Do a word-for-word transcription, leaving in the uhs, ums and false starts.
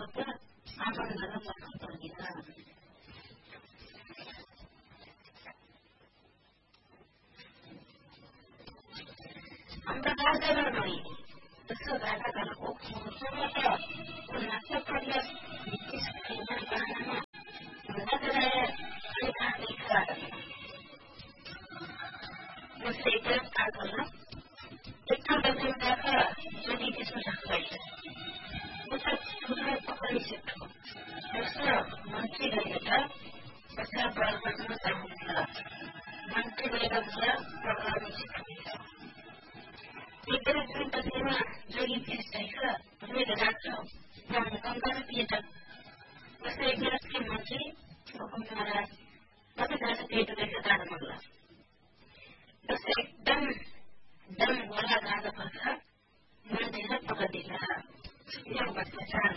त आफन्तलाई फर्क पर्दैन। हाम्रा राजालाई जस्तो राजाहरूको समस्त नाट्यकर्य जस्तै कालमा एकता बजाउँदाका जति त्यसको सक्छ उता ठुलो पकडी सक्छ जस्तो मन्त्री रहेका जसलाई प्रयोग गर्न चाहन्छ मन्त्री रहेका प्रभाव सक्छ एकदमै जुन तस्वीरमा जोगी पेश रहेछ हामीले राख्छौँ कङ्कर पिएता जस्तै एक राष्ट्रिय मन्त्री हुकुमद्वारा कति राजा पेट रहेछ तारा मल्ला जस्तै एकदम दम वाला राजा पर्छ मन्त्रीलाई पकडिदिन्छ यो भ्रष्टाचार